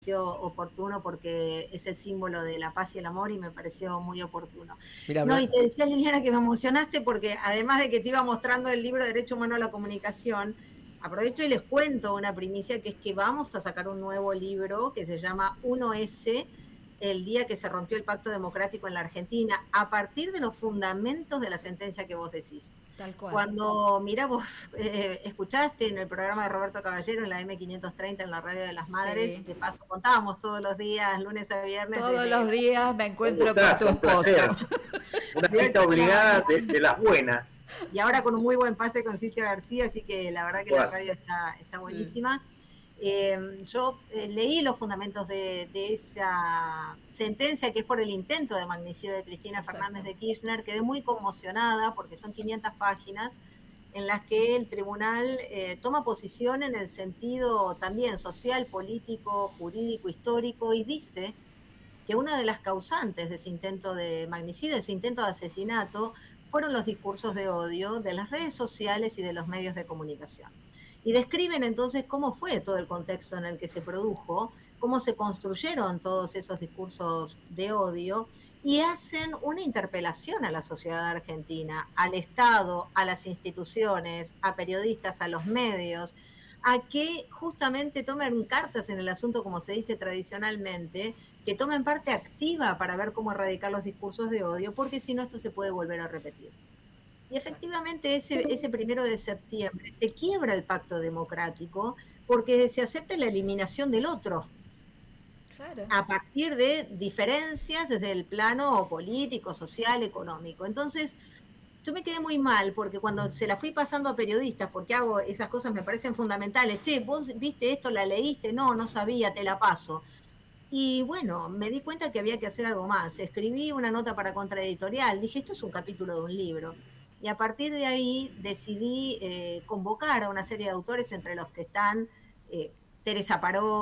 oportuno porque es el símbolo de la paz y el amor y me pareció muy oportuno. Mira, No, y te decía, Liliana, que me emocionaste porque además de que te iba mostrando el libro Derecho Humano a la Comunicación, aprovecho y les cuento una primicia, que es que vamos a sacar un nuevo libro que se llama 1S, el día que se rompió el pacto democrático en la Argentina, a partir de los fundamentos de la sentencia que vos decís. Tal cual. Cuando, mira, vos escuchaste en el programa de Roberto Caballero, en la M530, en la Radio de las Madres, Sí. de paso contábamos todos los días, lunes a viernes. Todos los días me encuentro ¿Cómo con estás? tu Un placer. esposo. Una cita obligada de las buenas. Y ahora con un muy buen pase con Cintia García, así que la verdad que la radio está buenísima. Yo leí los fundamentos de esa sentencia, que es por el intento de magnicidio de Cristina Fernández de Kirchner. Quedé muy conmocionada porque son 500 páginas en las que el tribunal toma posición en el sentido también social, político, jurídico, histórico, y dice que una de las causantes de ese intento de magnicidio, ese intento de asesinato, fueron los discursos de odio de las redes sociales y de los medios de comunicación. Y describen entonces cómo fue todo el contexto en el que se produjo, cómo se construyeron todos esos discursos de odio, y hacen una interpelación a la sociedad argentina, al Estado, a las instituciones, a periodistas, a los medios, a que justamente tomen cartas en el asunto, como se dice tradicionalmente, que tomen parte activa para ver cómo erradicar los discursos de odio, porque si no esto se puede volver a repetir. Y efectivamente ese 1 de septiembre se quiebra el pacto democrático porque se acepta la eliminación del otro. Claro. A partir de diferencias desde el plano político, social, económico. Entonces, yo me quedé muy mal porque cuando se la fui pasando a periodistas, porque hago esas cosas, me parecen fundamentales. Che, vos viste esto, la leíste, no sabía, te la paso. Y bueno, me di cuenta que había que hacer algo más. Escribí una nota para Contraeditorial, dije, esto es un capítulo de un libro. Y a partir de ahí decidí convocar a una serie de autores, entre los que están Teresa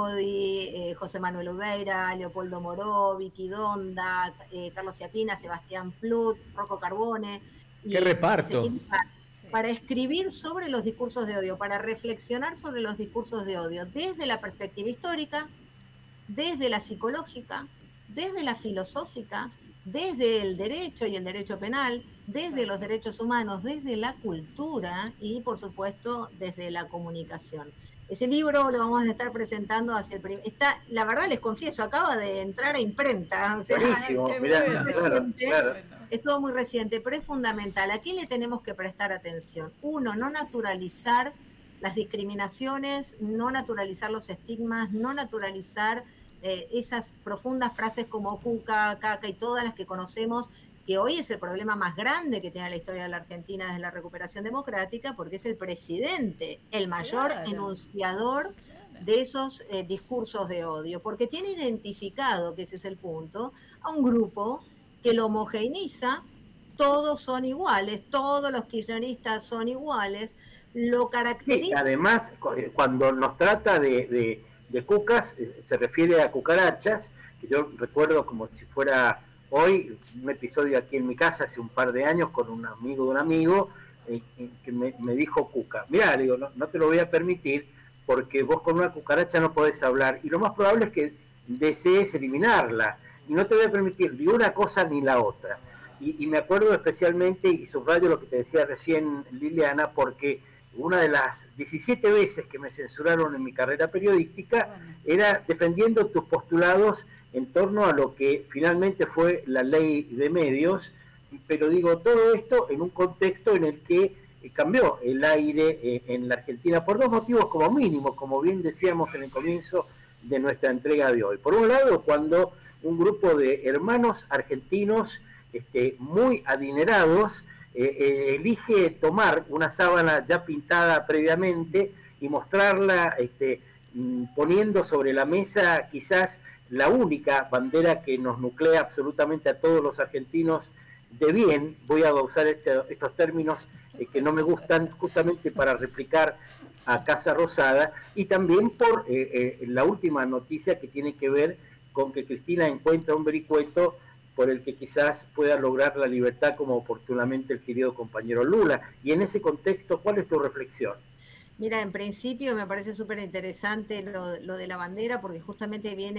Parodi, José Manuel Ubeira, Leopoldo Moró, Vicky Donda, Carlos Ciapina, Sebastián Plut, Rocco Carbone. ¡Qué reparto! Para escribir sobre los discursos de odio, para reflexionar sobre los discursos de odio desde la perspectiva histórica, desde la psicológica, desde la filosófica, desde el derecho y el derecho penal, desde los derechos humanos, desde la cultura y, por supuesto, desde la comunicación. Ese libro lo vamos a estar presentando hacia el primer... la verdad, les confieso, acaba de entrar a imprenta. O sea, buenísimo, mirá, claro. Es todo muy reciente, pero es fundamental. ¿A qué le tenemos que prestar atención? Uno, no naturalizar las discriminaciones, no naturalizar los estigmas, no naturalizar esas profundas frases como cuca, caca y todas las que conocemos, que hoy es el problema más grande que tiene la historia de la Argentina desde la recuperación democrática, porque es el presidente el mayor enunciador de esos discursos de odio, porque tiene identificado, que ese es el punto, a un grupo que lo homogeneiza. Todos son iguales, todos los kirchneristas son iguales, lo caracteriza... Sí, además, cuando nos trata de cucas, se refiere a cucarachas, que yo recuerdo como si fuera hoy, un episodio aquí en mi casa hace un par de años con un amigo de un amigo, que me dijo cuca. Mirá, le digo, no te lo voy a permitir porque vos con una cucaracha no podés hablar, y lo más probable es que desees eliminarla, y no te voy a permitir ni una cosa ni la otra. Y me acuerdo especialmente, y subrayo lo que te decía recién Liliana, porque una de las 17 veces que me censuraron en mi carrera periodística era defendiendo tus postulados en torno a lo que finalmente fue la ley de medios, pero digo, todo esto en un contexto en el que cambió el aire en la Argentina por dos motivos como mínimo, como bien decíamos en el comienzo de nuestra entrega de hoy. Por un lado, cuando un grupo de hermanos argentinos muy adinerados elige tomar una sábana ya pintada previamente y mostrarla poniendo sobre la mesa quizás la única bandera que nos nuclea absolutamente a todos los argentinos de bien. Voy a usar estos términos que no me gustan, justamente para replicar a Casa Rosada, y también por la última noticia que tiene que ver con que Cristina encuentra un vericueto por el que quizás pueda lograr la libertad, como oportunamente el querido compañero Lula. Y en ese contexto, ¿cuál es tu reflexión? Mira, en principio me parece súper interesante lo de la bandera, porque justamente viene